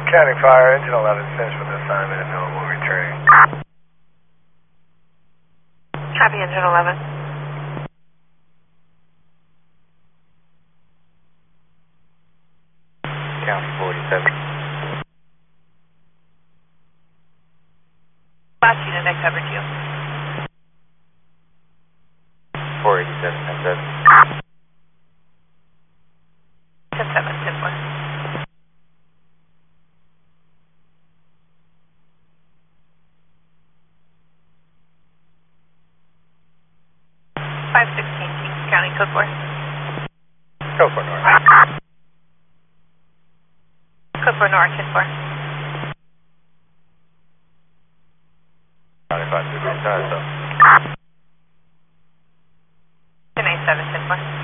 County Fire, engine 11, finished with assignment, available, returning. Copy, engine 11. County 47. Last unit, I covered you. 487, 10-7. 10-7, 10-4. Kings County, code 4. Go for North. Code 4 North, 10-4. County 5, 2, 3, 10-8-7, 10-4.